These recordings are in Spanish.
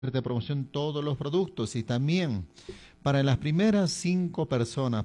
de promoción todos los productos y también para las primeras 5 personas,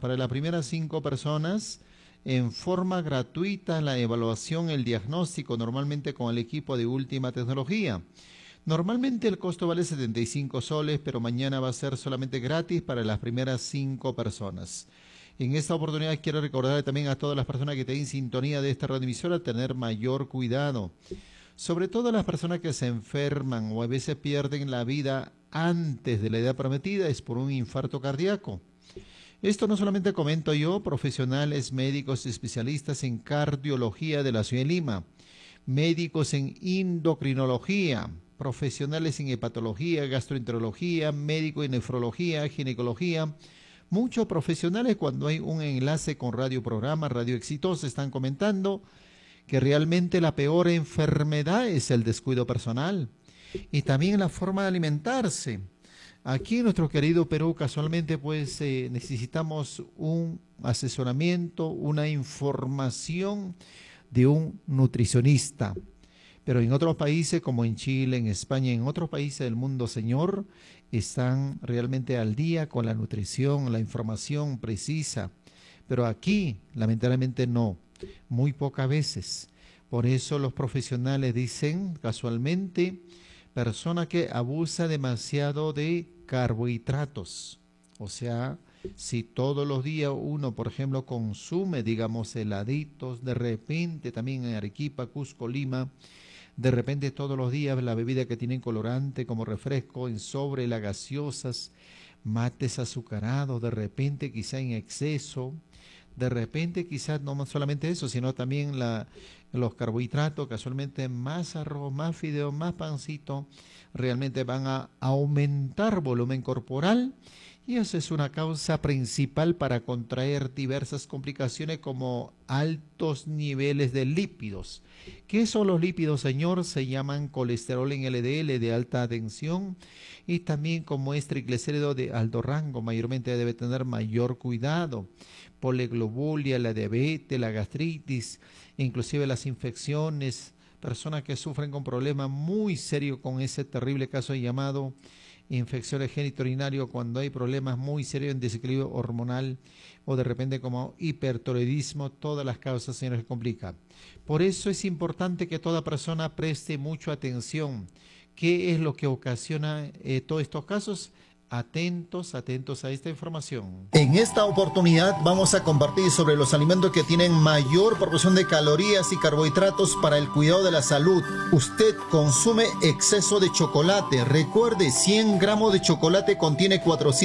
en forma gratuita la evaluación, el diagnóstico, normalmente con el equipo de última tecnología. Normalmente el costo vale 75 soles, pero mañana va a ser solamente gratis para las primeras 5 personas. En esta oportunidad quiero recordarle también a todas las personas que estén en sintonía de esta radioemisora tener mayor cuidado. Sobre todo las personas que se enferman o a veces pierden la vida antes de la edad prometida es por un infarto cardíaco. Esto no solamente comento yo, profesionales, médicos, especialistas en cardiología de la ciudad de Lima, médicos en endocrinología, profesionales en hepatología, gastroenterología, médicos en nefrología, ginecología. Muchos profesionales cuando hay un enlace con radioprograma, Radio Exitosa, están comentando que realmente la peor enfermedad es el descuido personal y también la forma de alimentarse. Aquí en nuestro querido Perú casualmente pues necesitamos un asesoramiento, una información de un nutricionista. Pero en otros países como en Chile, en España, en otros países del mundo, señor, están realmente al día con la nutrición, la información precisa. Pero aquí, lamentablemente no. Muy pocas veces. Por eso los profesionales dicen casualmente, persona que abusa demasiado de carbohidratos. O sea, si todos los días uno, por ejemplo, consume, digamos, heladitos, de repente también en Arequipa, Cusco, Lima, de repente todos los días la bebida que tienen colorante como refresco, en sobre, las gaseosas, mates azucarados, de repente quizá en exceso. De repente quizás no solamente eso, sino también los carbohidratos, casualmente más arroz, más fideo, más pancito, realmente van a aumentar volumen corporal y eso es una causa principal para contraer diversas complicaciones como altos niveles de lípidos. ¿Qué son los lípidos, señor? Se llaman colesterol en LDL de alta tensión y también como es triglicérido de alto rango, mayormente debe tener mayor cuidado. Poliglobulia, la diabetes, la gastritis, inclusive las infecciones, personas que sufren con problemas muy serios con ese terrible caso llamado infecciones genitourinario cuando hay problemas muy serios en desequilibrio hormonal o de repente como hipertiroidismo, todas las causas, señores, que complican. Por eso es importante que toda persona preste mucha atención. ¿Qué es lo que ocasiona todos estos casos? Atentos a esta información. En esta oportunidad vamos a compartir sobre los alimentos que tienen mayor proporción de calorías y carbohidratos para el cuidado de la salud. Usted consume exceso de chocolate. Recuerde, 100 gramos de chocolate contiene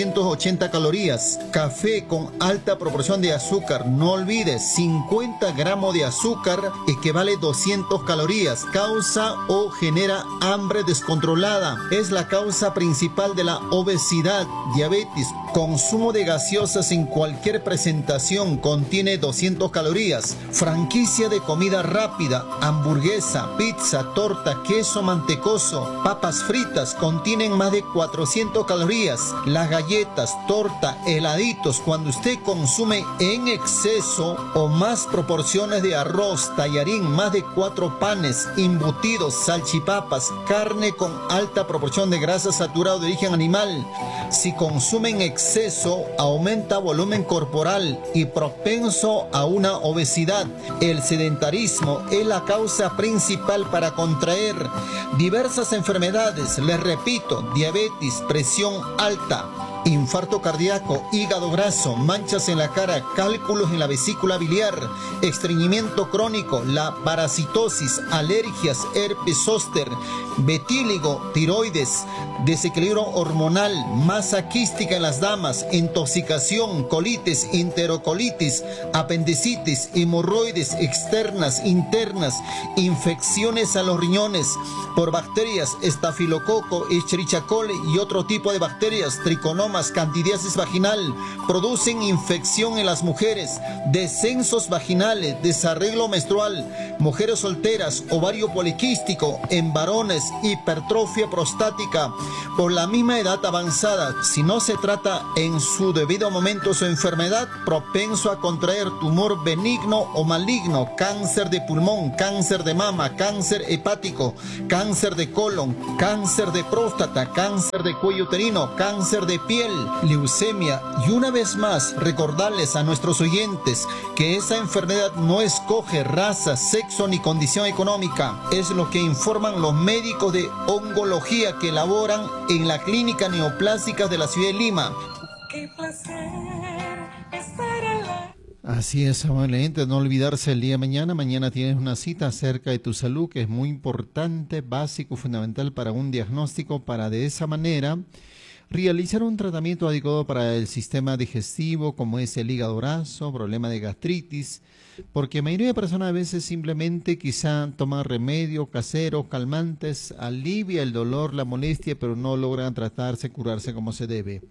480 calorías. Café con alta proporción de azúcar. No olvides, 50 gramos de azúcar equivale 200 calorías. Causa o genera hambre descontrolada. Es la causa principal de la obesidad, diabetes. Consumo de gaseosas en cualquier presentación contiene 200 calorías. Franquicia de comida rápida, hamburguesa, pizza, torta, queso mantecoso, papas fritas contienen más de 400 calorías. Las galletas, torta, heladitos, cuando usted consume en exceso o más proporciones de arroz, tallarín, más de 4 panes, embutidos, salchipapas, carne con alta proporción de grasa saturada de origen animal. Si consumen exceso, aumenta volumen corporal y propenso a una obesidad. El sedentarismo es la causa principal para contraer diversas enfermedades. Les repito, diabetes, presión alta, infarto cardíaco, hígado graso, manchas en la cara, cálculos en la vesícula biliar, estreñimiento crónico, la parasitosis, alergias, herpes zóster, vetíligo, tiroides, desequilibrio hormonal, masa quística en las damas, intoxicación, colitis, enterocolitis, apendicitis, hemorroides externas, internas, infecciones a los riñones por bacterias, estafilococo, escherichia coli y otro tipo de bacterias, triconomas, tricomiomas, candidiasis vaginal, producen infección en las mujeres, descensos vaginales, desarreglo menstrual, mujeres solteras, ovario poliquístico, en varones, hipertrofia prostática, por la misma edad avanzada. Si no se trata en su debido momento su enfermedad, propenso a contraer tumor benigno o maligno, cáncer de pulmón, cáncer de mama, cáncer hepático, cáncer de colon, cáncer de próstata, cáncer de cuello uterino, cáncer de piel, leucemia. Y una vez más, recordarles a nuestros oyentes que esa enfermedad no escoge raza, sexo ni condición económica. Es lo que informan los médicos de oncología que laboran en la clínica neoplástica de la ciudad de Lima. Qué placer estar al lado. Así es, amablemente, no olvidarse el día de mañana. Mañana tienes una cita acerca de tu salud, que es muy importante, básico, fundamental para un diagnóstico, para de esa manera realizar un tratamiento adecuado para el sistema digestivo, como es el hígado graso, problema de gastritis, porque la mayoría de personas a veces simplemente quizá toman remedio casero, calmantes, alivia el dolor, la molestia, pero no logran tratarse, curarse como se debe.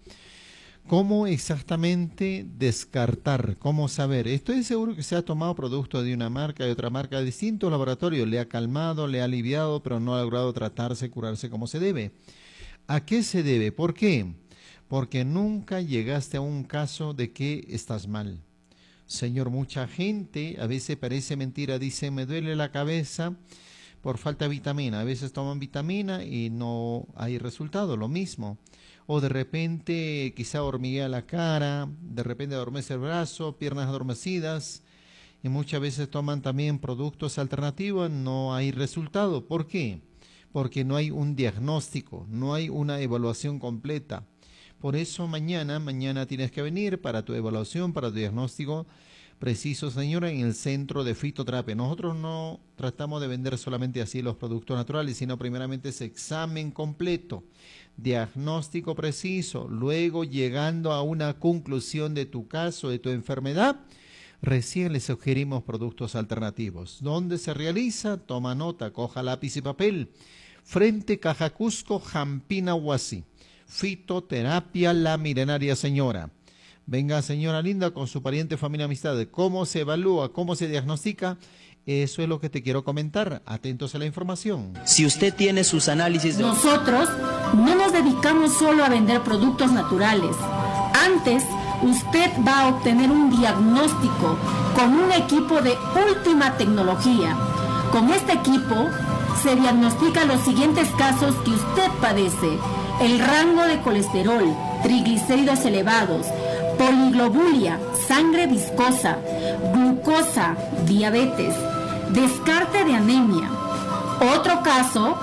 ¿Cómo exactamente descartar? ¿Cómo saber? Estoy seguro que se ha tomado producto de una marca, de otra marca, de distintos laboratorios, le ha calmado, le ha aliviado, pero no ha logrado tratarse, curarse como se debe. ¿A qué se debe? ¿Por qué? Porque nunca llegaste a un caso de que estás mal. Señor, mucha gente, a veces parece mentira, dice, me duele la cabeza por falta de vitamina. A veces toman vitamina y no hay resultado, lo mismo. O de repente quizá hormiguea la cara, de repente adormece el brazo, piernas adormecidas, y muchas veces toman también productos alternativos, no hay resultado. ¿Por qué? Porque no hay un diagnóstico, no hay una evaluación completa. Por eso mañana tienes que venir para tu evaluación, para tu diagnóstico preciso, señora, en el centro de fitoterapia. Nosotros no tratamos de vender solamente así los productos naturales, sino primeramente ese examen completo, diagnóstico preciso, luego llegando a una conclusión de tu caso, de tu enfermedad, recién le sugerimos productos alternativos. ¿Dónde se realiza? Toma nota, coja lápiz y papel. Frente Caja Cusco, Jampina Huasi. Fitoterapia La Milenaria Señora. Venga, señora linda, con su pariente, familia, amistad. ¿Cómo se evalúa? ¿Cómo se diagnostica? Eso es lo que te quiero comentar. Atentos a la información. Si usted tiene sus análisis de... Nosotros no nos dedicamos solo a vender productos naturales. Antes, usted va a obtener un diagnóstico con un equipo de última tecnología. Con este equipo se diagnostican los siguientes casos que usted padece: el rango de colesterol, triglicéridos elevados, poliglobulia, sangre viscosa, glucosa, diabetes, descarte de anemia. Otro caso,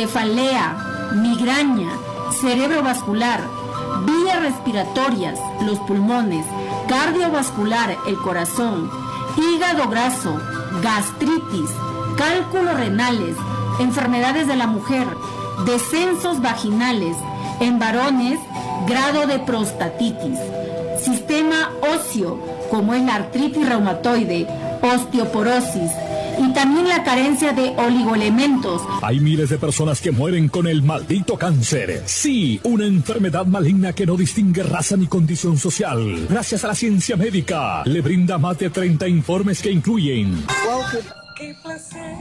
cefalea, migraña, cerebrovascular, vías respiratorias, los pulmones, cardiovascular, el corazón, hígado graso, gastritis, cálculos renales, enfermedades de la mujer, descensos vaginales, en varones, grado de prostatitis, sistema óseo, como es la artritis reumatoide, osteoporosis, y también la carencia de oligoelementos. Hay miles de personas que mueren con el maldito cáncer. Sí, una enfermedad maligna que no distingue raza ni condición social. Gracias a la ciencia médica, le brinda más de 30 informes que incluyen... ¡Qué placer!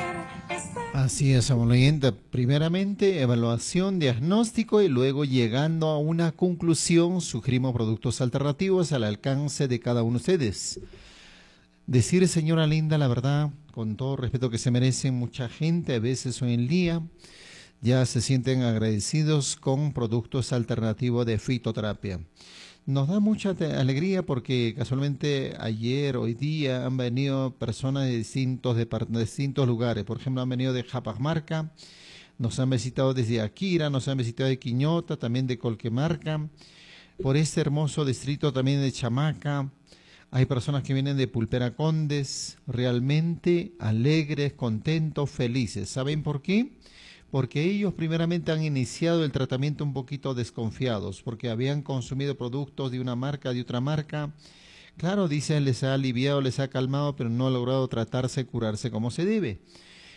Así es, amor oyente. Primeramente, evaluación, diagnóstico, y luego, llegando a una conclusión, sugerimos productos alternativos al alcance de cada uno de ustedes. Decir, señora linda, la verdad, con todo respeto que se merece mucha gente, a veces hoy en día ya se sienten agradecidos con productos alternativos de fitoterapia. Nos da mucha alegría porque casualmente ayer, hoy día, han venido personas de distintos lugares. Por ejemplo, han venido de Japamarca, nos han visitado desde Akira, nos han visitado de Quiñota, también de Colquemarca, por este hermoso distrito también de Chamaca. Hay personas que vienen de Pulpera Condes, realmente alegres, contentos, felices. ¿Saben por qué? Porque ellos primeramente han iniciado el tratamiento un poquito desconfiados, porque habían consumido productos de una marca, de otra marca. Claro, dicen, les ha aliviado, les ha calmado, pero no ha logrado tratarse, curarse como se debe.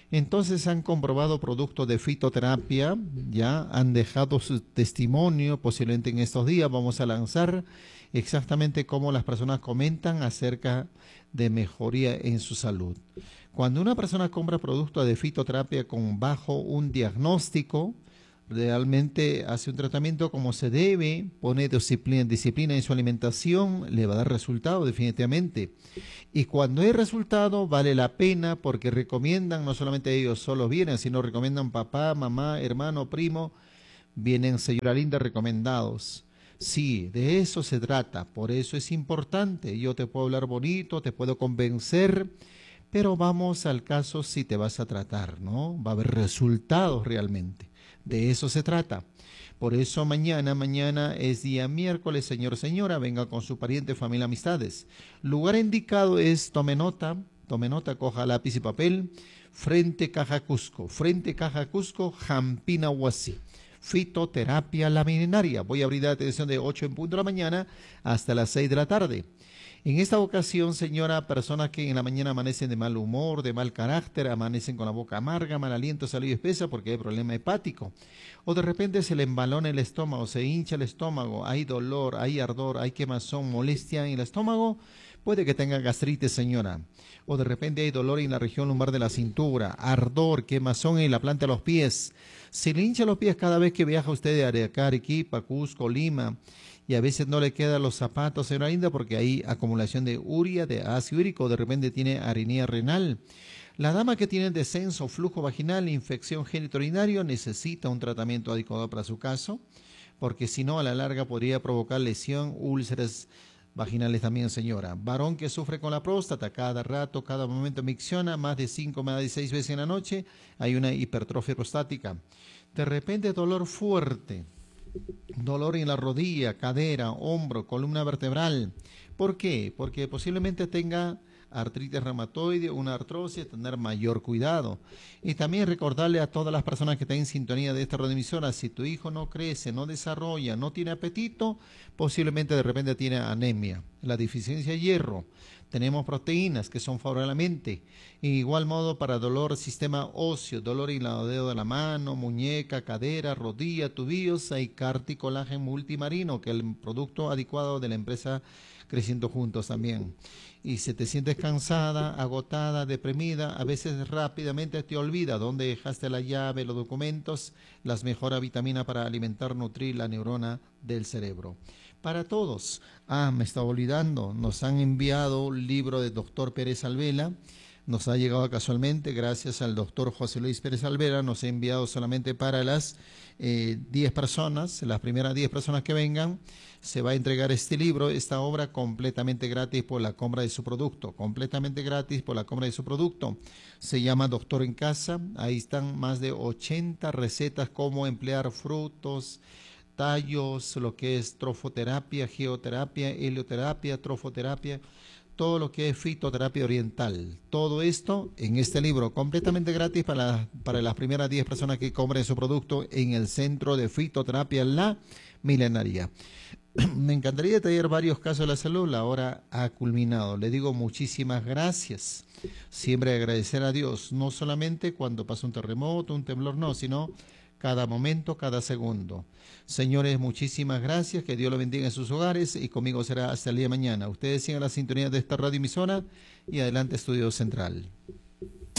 Entonces han comprobado productos de fitoterapia, ya han dejado su testimonio, posiblemente en estos días vamos a lanzar exactamente cómo las personas comentan acerca de mejoría en su salud. Cuando una persona compra productos de fitoterapia bajo un diagnóstico, realmente hace un tratamiento como se debe, pone disciplina en su alimentación, le va a dar resultado definitivamente. Y cuando hay resultado, vale la pena porque recomiendan, no solamente ellos solos vienen, sino recomiendan papá, mamá, hermano, primo, vienen, señora linda, recomendados. Sí, de eso se trata, por eso es importante. Yo te puedo hablar bonito, te puedo convencer, pero vamos al caso si te vas a tratar, ¿no? Va a haber resultados realmente. De eso se trata. Por eso mañana es día miércoles, señor, señora, venga con su pariente, familia, amistades. Lugar indicado es, tome nota, coja lápiz y papel, frente Caja Cusco, Jampina Huasi. Fitoterapia La Milenaria. Voy a abrir la atención de 8 en punto de la mañana hasta las 6 de la tarde. En esta ocasión, señora, personas que en la mañana amanecen de mal humor, de mal carácter, amanecen con la boca amarga, mal aliento, saliva espesa porque hay problema hepático. O de repente se le embalona el estómago, se hincha el estómago, hay dolor, hay ardor, hay quemazón, molestia en el estómago. Puede que tenga gastritis, señora. O de repente hay dolor en la región lumbar de la cintura, ardor, quemazón en la planta de los pies. Se le hincha los pies cada vez que viaja usted de Arequipa, Arequipa, Cusco, Lima. Y a veces no le quedan los zapatos, señora linda, porque hay acumulación de urea, de ácido úrico, de repente tiene arinea renal. La dama que tiene descenso, flujo vaginal, infección genitourinaria, necesita un tratamiento adecuado para su caso, porque si no, a la larga podría provocar lesión, úlceras vaginales también, señora. Varón que sufre con la próstata, cada rato, cada momento micciona, más de 5, más de 6 veces en la noche, hay una hipertrofia prostática. De repente dolor fuerte, dolor en la rodilla, cadera, hombro, columna vertebral. ¿Por qué? Porque posiblemente tenga artritis reumatoide, una artrosis, tener mayor cuidado. Y también recordarle a todas las personas que están en sintonía de esta radioemisora, si tu hijo no crece, no desarrolla, no tiene apetito, posiblemente de repente tiene anemia, la deficiencia de hierro. Tenemos proteínas que son favorablemente. En igual modo para dolor sistema óseo, dolor en los dedos de la mano, muñeca, cadera, rodilla, tobillos, hay Carticolágeno multimarino, que es el producto adecuado de la empresa Creciendo Juntos también. Y si te sientes cansada, agotada, deprimida, a veces rápidamente te olvida dónde dejaste la llave, los documentos, las mejores vitaminas para alimentar, nutrir la neurona del cerebro. Para todos. Me estaba olvidando, nos han enviado un libro del doctor Pérez Alvela, nos ha llegado casualmente gracias al doctor José Luis Pérez Alvela, nos ha enviado solamente para las 10 personas, las primeras 10 personas que vengan, se va a entregar este libro, esta obra completamente gratis por la compra de su producto, se llama Doctor en Casa, ahí están más de 80 recetas cómo emplear frutos, tallos, lo que es trofoterapia, geoterapia, helioterapia, trofoterapia, todo lo que es fitoterapia oriental. Todo esto en este libro, completamente gratis para las primeras 10 personas que compren su producto en el Centro de Fitoterapia La Milenaria. Me encantaría detallar varios casos de la salud, la hora ha culminado. Le digo muchísimas gracias. Siempre agradecer a Dios, no solamente cuando pasa un terremoto, un temblor, no, sino cada momento, cada segundo. Señores, muchísimas gracias, que Dios lo bendiga en sus hogares y conmigo será hasta el día de mañana. Ustedes sigan la sintonía de esta radioemisora y adelante Estudio Central.